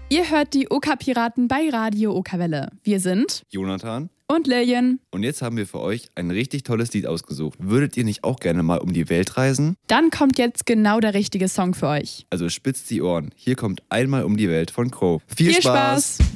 Ihr hört die Oka-Piraten bei Radio Okawelle. Wir sind Jonathan und Lillian. Und jetzt haben wir für euch ein richtig tolles Lied ausgesucht. Würdet ihr nicht auch gerne mal um die Welt reisen? Dann kommt jetzt genau der richtige Song für euch. Also spitzt die Ohren. Hier kommt Einmal um die Welt von Crow. Viel Spaß!